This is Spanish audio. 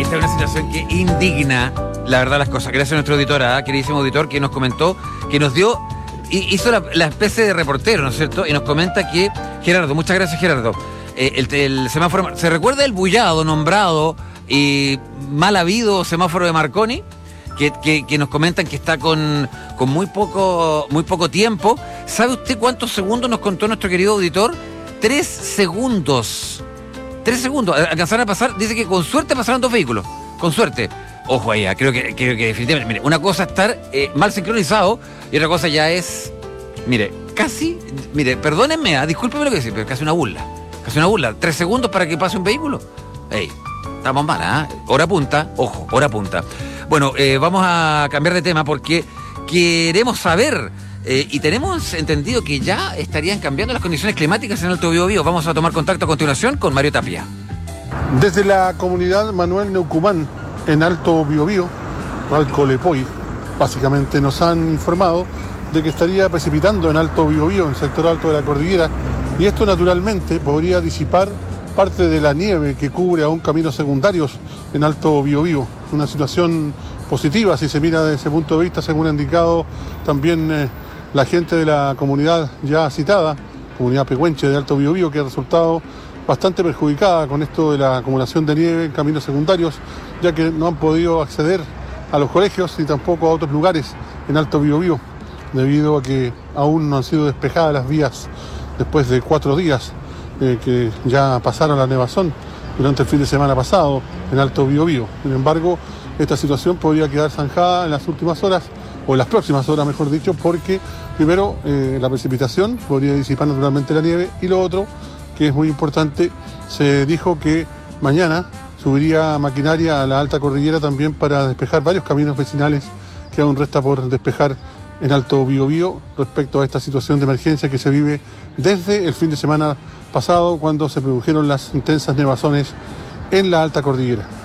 esta es una situación que indigna, la verdad, las cosas. Gracias a nuestro auditor, queridísimo auditor, que nos comentó, que nos dio, hizo la especie de reportero, ¿no es cierto? Y nos comenta que, Gerardo, muchas gracias, Gerardo, el semáforo, ¿se recuerda el bullado, nombrado y mal habido semáforo de Marconi? Que nos comentan que está con muy poco tiempo. ¿Sabe usted cuántos segundos nos contó nuestro querido auditor? 3 segundos. 3 segundos. Alcanzaron a pasar, dice que con suerte pasaron 2 vehículos. Con suerte. Ojo allá, creo que definitivamente, mire, una cosa es estar mal sincronizado y otra cosa ya es, casi, perdónenme, discúlpeme lo que decir, pero casi una burla. 3 segundos para que pase un vehículo. Ey, estamos mal, hora punta, ojo, hora punta. Bueno, vamos a cambiar de tema porque queremos saber y tenemos entendido que ya estarían cambiando las condiciones climáticas en Alto Biobío. Vamos a tomar contacto a continuación con Mario Tapia. Desde la comunidad Manuel Neucumán, en Alto Biobío, Ralcolepoy, básicamente nos han informado de que estaría precipitando en Alto Biobío, en el sector alto de la cordillera, y esto naturalmente podría disipar parte de la nieve que cubre aún caminos secundarios en Alto Biobío. Una situación positiva si se mira desde ese punto de vista, según ha indicado también la gente de la comunidad ya citada, comunidad pehuenche de Alto Biobío, que ha resultado bastante perjudicada con esto de la acumulación de nieve en caminos secundarios, ya que no han podido acceder a los colegios ni tampoco a otros lugares en Alto Biobío, debido a que aún no han sido despejadas las vías después de 4 días que ya pasaron la nevazón durante el fin de semana pasado en Alto Biobío. Sin embargo, esta situación podría quedar zanjada en las últimas horas, o en las próximas horas, mejor dicho, porque primero la precipitación podría disipar naturalmente la nieve, y lo otro, que es muy importante, se dijo que mañana subiría maquinaria a la alta cordillera también para despejar varios caminos vecinales que aún resta por despejar en Alto Biobío respecto a esta situación de emergencia que se vive desde el fin de semana pasado, cuando se produjeron las intensas nevazones en la alta cordillera.